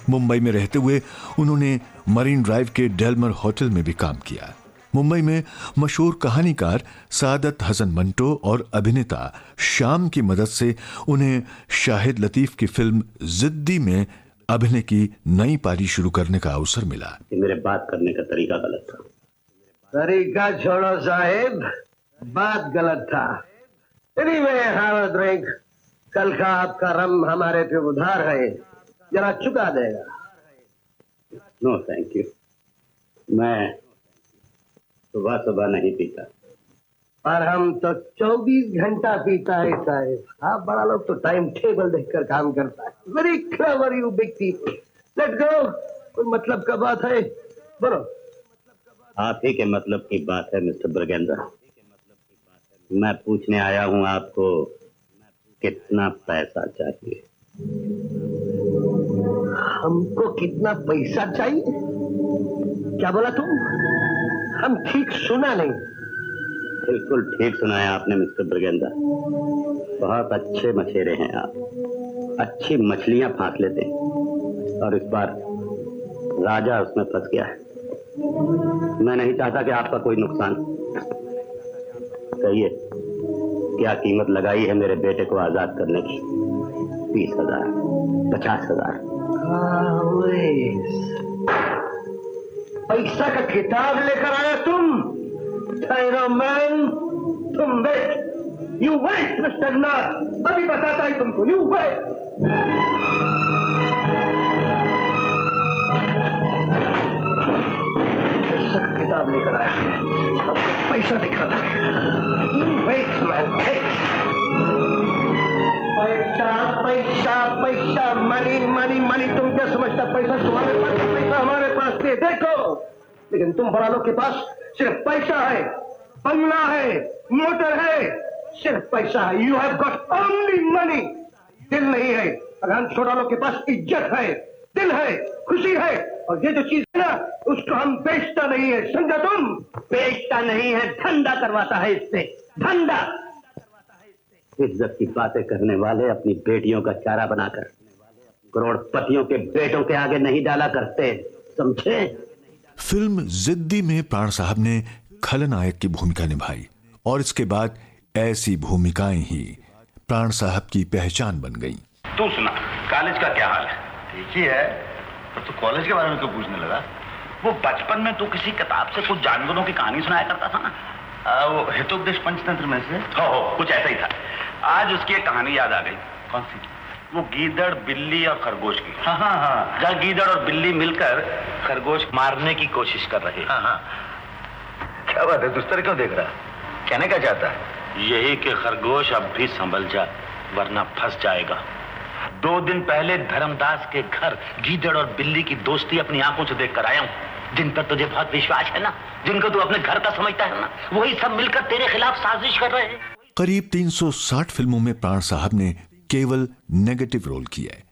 मुंबई में रहते हुए उन्होंने मरीन ड्राइव के डेलमर होटल में भी काम किया। मुंबई में मशहूर कहानीकार सादत हसन मंटो और अभिनेता श्याम की मदद से उन्हें शाहिद लतीफ की फिल्म जिद्दी में अभिनय की नई पारी शुरू करने का अवसर मिला। मेरे बात करने का तरीका गलत था। तरीका छोड़ो साहिब, बात गलत था। Anyway, have a drink। कल का आपका रम हमारे पे उधार है, जरा चुका देगा। नो थैंक यू, मैं सुबह सुबह नहीं पीता। और हम तो 24 घंटा पीता है साहिब। आप बड़ा लोग तो टाइम टेबल देखकर काम करता है। Very clever you big people. Let's go. कोई मतलब का बात है, बोलो। आप ही के मतलब की बात है मिस्टर ब्रगेंद्र। मैं पूछने आया हूं आपको कितना पैसा चाहिए। हमको कितना पैसा चाहिए? क्या बोला तुम? हम ठीक सुना नहीं। बिल्कुल ठीक सुना है आपने मिस्टर ब्रगेंद्र। बहुत अच्छे मछेरे हैं आप, अच्छी मछलियां फांस लेते हैं और इस बार राजा उसमें फंस गया है। मैं नहीं चाहता कि आपका कोई नुकसान। कहिए क्या कीमत लगाई है मेरे बेटे को आजाद करने की? 20,000, 50,000। पैसा का किताब लेकर आया तुम? ठहरो मैन, तुम वेट। यू वेट मिस्टर नाथ, अभी बताता है तुमको। You wait. पैसा का किताब लेकर आया, पैसा दिखाता है। You wait man, wait. पैसा पैसा पैसा, मनी मनी मनी। तुम क्या समझता? पैसा तुम्हारे पास, पैसा हमारे पास है। देखो, लेकिन तुम बड़ा लोग के पास सिर्फ पैसा है, बंगला है, मोटर है, सिर्फ पैसा है। You have got only money. दिल नहीं है। अगर हम छोटा लोग के पास इज्जत है, दिल है, खुशी है, और ये जो चीज है ना, उसको हम बेचता नहीं है। समझा तुम? बेचता नहीं है, धंधा करवाता है इससे। धंधा। इज्जत की बातें करने वाले अपनी बेटियों का चारा बनाकर करोड़पतियों के बेटों के आगे नहीं डाला करते, समझे? फिल्म जिद्दी में प्राण साहब ने खलनायक की भूमिका निभाई और इसके बाद ऐसी भूमिकाएं ही प्राण साहब की पहचान बन गईं। तू सुना, कॉलेज का क्या हाल है? ठीक ही है। तो कॉलेज के बारे में क्यों पूछने लगा? वो बचपन में तू किसी किताब से कुछ जानवरों की कहानी सुनाया करता था ना, वो हितोपदेश पंचतंत्र में से। हो कुछ ऐसा ही था। आज उसकी एक कहानी याद आ गई। कौन सी? वो गीदड़, बिल्ली और खरगोश की। हाँ। जहाँ गीदड़ और बिल्ली मिलकर खरगोश मारने की कोशिश कर रहे। हाँ। क्या बात है, दुस्तर क्यों देख रहा? कहने क्या चाहता है? यही कि खरगोश अब भी संभल जा, वरना फंस जाएगा। 2 दिन पहले धर्मदास के घर गीदड़ और बिल्ली की दोस्ती अपनी आंखों से देख कर आया हूँ। जिन पर तुझे बहुत विश्वास है ना, जिनको तू अपने घर का समझता है ना, वही सब मिलकर तेरे खिलाफ साजिश कर रहे हैं। करीब 360 फिल्मों में प्राण साहब ने केवल नेगेटिव रोल किया है।